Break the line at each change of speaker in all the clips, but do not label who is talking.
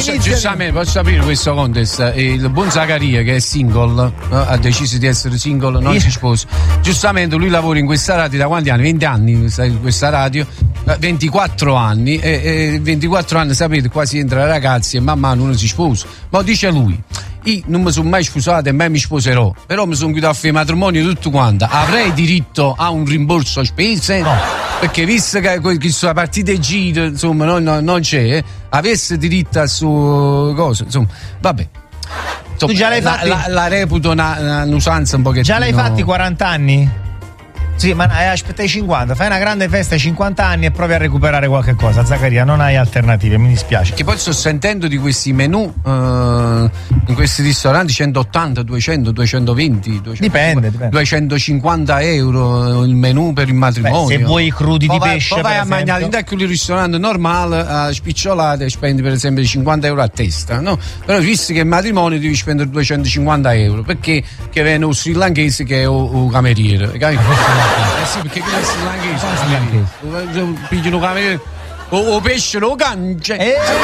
giustamente posso aprire questo contest. Il buon Zaccaria, che è single, ha deciso di essere single, non si sposa. Giustamente lui lavora in questa radio da quanti anni? 20 anni in questa radio, 24 anni e 24 anni, sapete, qua si entra ragazzi e man mano uno si sposa. Ma dice lui: io non mi sono mai sposato e mai mi sposerò, però mi sono chiuso a fare matrimonio tutto quanto. Avrei diritto a un rimborso a spese? No. Perché visto che questa partita è giro, insomma, non c'è, avesse diritto a su cosa, insomma, vabbè.
Tu già l'hai fatti?
La reputo un'usanza un pochettino.
Già l'hai fatti 40 anni? Sì, ma aspetta i 50, fai una grande festa ai 50 anni e provi a recuperare qualche cosa. Zaccaria, non hai alternative, mi dispiace.
Che poi sto sentendo di questi menù in questi ristoranti 180, 200, 220,
dipende.
250 euro il menù per il matrimonio.
Se vuoi crudi di pesce,
poi vai a mangiare in un ristorante normale a spicciolate e spendi per esempio 50 euro a testa, no? Però visto che il matrimonio devi spendere 250 euro perché che viene un sri lankese che è un cameriere, capito? Sì, perché quello è sri lankese. Pigliano cameriere o pesce o cancia.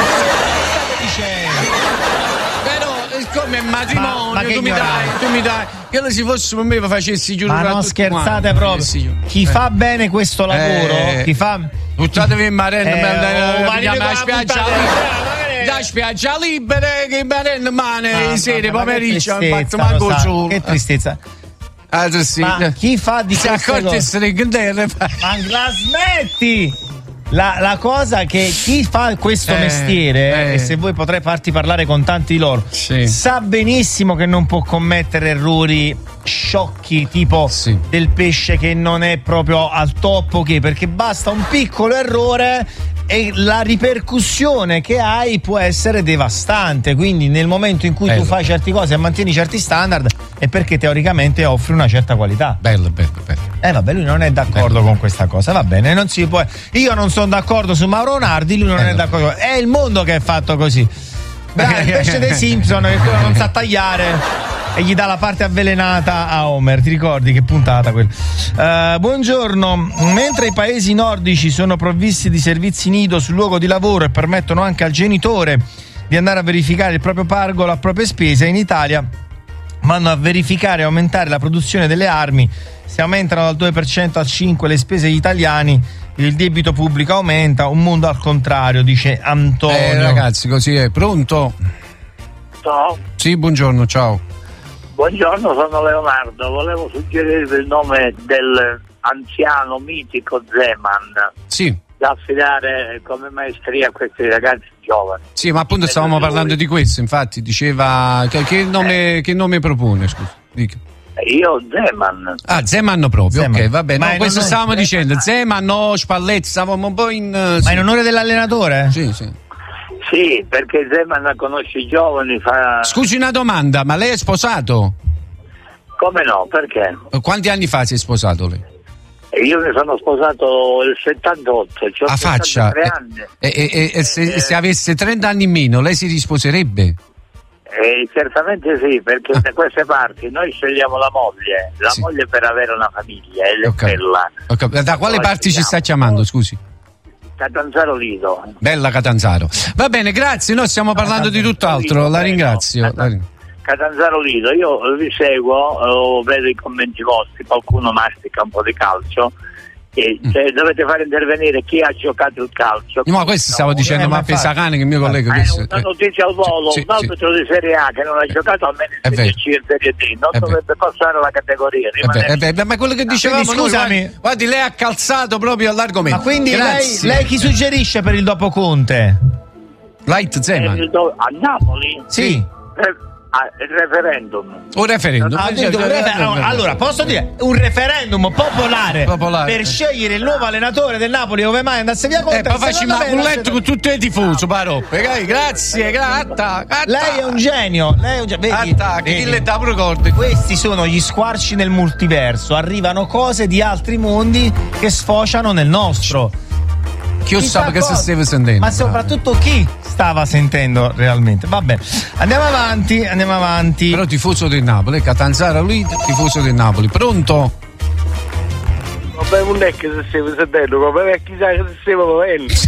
Però come matrimonio tu mi dai che se fosse per me facessi giurare.
Ma non scherzate proprio. Chi fa bene questo lavoro, chi fa
buttatevi in marena, la spiaggia da spiaggia libera che marena mane sera pomeriggio
che tristezza. Ma chi fa di queste cose? Ma la smetti! La cosa che chi fa questo mestiere, e se vuoi potrei farti parlare con tanti di loro, sa benissimo che non può commettere errori sciocchi tipo del pesce che non è proprio al top, perché basta un piccolo errore e la ripercussione che hai può essere devastante. Quindi nel momento in cui tu fai certe cose e mantieni certi standard è perché teoricamente offri una certa qualità. Bello. Vabbè, lui non è d'accordo con questa cosa, va bene, non si può. Io non sono d'accordo su Mauro Nardi, lui non è d'accordo. È il mondo che è fatto così. Bravo, il pesce dei Simpson che quello non sa tagliare e gli dà la parte avvelenata a Homer. Ti ricordi che puntata quella? Buongiorno. Mentre i paesi nordici sono provvisti di servizi nido sul luogo di lavoro e permettono anche al genitore di andare a verificare il proprio pargolo a proprie spese, in Italia vanno a verificare e aumentare la produzione delle armi. Se aumentano dal 2% al 5% le spese degli italiani, il debito pubblico aumenta. Un mondo al contrario, dice Antonio.
Ragazzi, così è. Pronto?
Ciao.
Sì, buongiorno, ciao.
Buongiorno, sono Leonardo. Volevo suggerire il nome dell'anziano mitico Zeman.
Sì.
Da affidare come maestria a questi ragazzi giovani.
Sì, ma appunto stavamo parlando di questo, infatti diceva che nome propone, scusa. Dica.
Io Zeman.
Ah, Zeman proprio, Zeman. Ok, va bene. No, questo stavamo dicendo, Zeman, no, Spalletti, stavamo un po' in...
Ma in onore dell'allenatore?
Sì.
Sì, perché Zeman conosce i giovani, fa...
Scusi una domanda, ma lei è sposato?
Come no, perché?
Quanti anni fa si è sposato lei?
Io mi sono sposato nel 78,
a faccia.
73 anni.
E se avesse 30 anni in meno, lei si risposerebbe?
Certamente sì, perché da queste parti noi scegliamo la moglie per avere una famiglia, è bella.
Da quale parti ci sta chiamando, scusi?
Catanzaro Lido.
Bella Catanzaro. Va bene, grazie, noi stiamo parlando di tutt'altro, la ringrazio.
Catanzaro Lido, io vi seguo, vedo i commenti vostri, qualcuno mastica un po' di calcio e dovete fare intervenire chi ha giocato il calcio.
No, questo stavo dicendo, ma Pesacane, che il mio collega
una notizia al volo, un arbitro di Serie A che non ha giocato almeno in Serie C e Serie D non dovrebbe passare la categoria.
Ma quello che dicevamo,
scusami,
guardi, lei ha calzato proprio all'argomento.
Ma quindi lei chi suggerisce per il dopo Conte?
Light Zeman
a Napoli?
Sì.
Il referendum.
Un referendum.
Allora, posso dire un referendum popolare per scegliere il nuovo allenatore del Napoli dove mai andasse via Conte.
Poi facci un letto con tutti i tifosi, grazie,
Lei è un genio.
Vedi,
questi sono gli squarci nel multiverso. Arrivano cose di altri mondi che sfociano nel nostro.
Chi sa che si stava sentendo?
Ma soprattutto chi stava sentendo realmente. Vabbè, andiamo avanti.
Però tifoso del Napoli, Catanzaro lui, tifoso del Napoli. Pronto?
Vabbè, non è che si stava sentendo, ma chissà che si stava muovendo.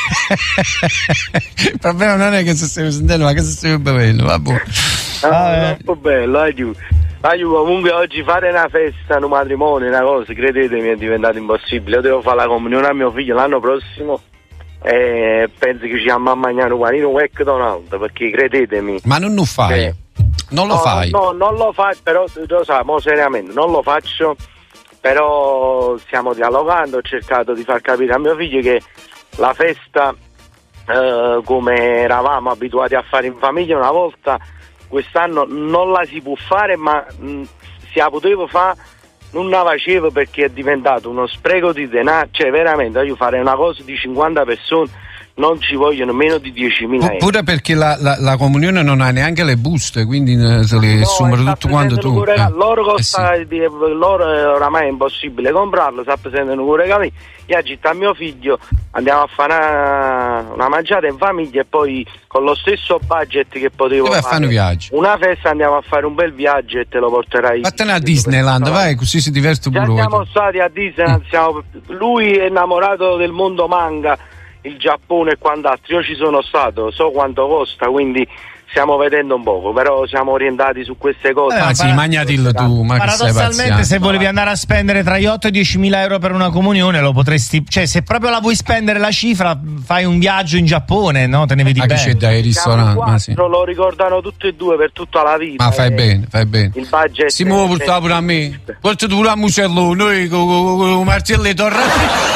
Il problema non è che se stai sentendo, ma che se stai bevendo, vabbè.
Troppo bello, comunque oggi fare una festa, un matrimonio, una cosa, credetemi, è diventato impossibile. Io devo fare la comunione a mio figlio l'anno prossimo e penso che ci andiamo a mangiare un panino McDonald's, perché credetemi.
Ma non lo fai? Non lo fai?
No, non lo faccio, però lo sai, seriamente, non lo faccio, però stiamo dialogando, ho cercato di far capire a mio figlio che la festa, come eravamo abituati a fare in famiglia una volta, quest'anno non la si può fare, ma se la potevo fare non la facevo perché è diventato uno spreco di denaro. Cioè veramente io fare una cosa di 50 persone non ci vogliono meno di 10.000 euro.
Pure perché la comunione non ha neanche le buste, quindi se le assumere tutto quanto tu.
Loro costa, loro oramai è impossibile comprarlo, sta presentando un regalo. Io agito a mio figlio, andiamo a fare una mangiata in famiglia e poi con lo stesso budget che potevo fare una festa andiamo a fare un bel viaggio e te lo porterai.
Vattene a Disneyland, vai, così si diverte pure.
Siamo stati a Disneyland, lui è innamorato del mondo manga, il Giappone e quant'altro. Io ci sono stato, so quanto costa, quindi stiamo vedendo un poco, però siamo orientati su queste cose.
Magnatilo tu, ma
paradossalmente se volevi andare a spendere tra gli 8 e 10.000 euro per una comunione lo potresti, cioè se proprio la vuoi spendere la cifra fai un viaggio in Giappone, no? Te ne vedi bene.
Che c'è dai ristoranti,
lo ricordano tutti e due per tutta la vita.
Ma fai bene.
Il budget
si muove portato pure a me. Porta pure a Musello, noi con Marcello Torre.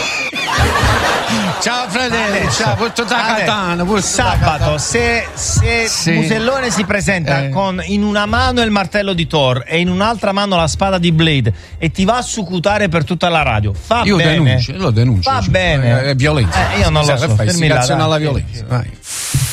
Ciao fratello, ciao, porto da katana.
Sabato, se Musellone si presenta con in una mano il martello di Thor e in un'altra mano la spada di Blade e ti va a sucutare per tutta la radio,
io
bene.
Lo denuncio.
Va bene.
È violenza.
Io non lo so.
Fai alla violenza. Vai.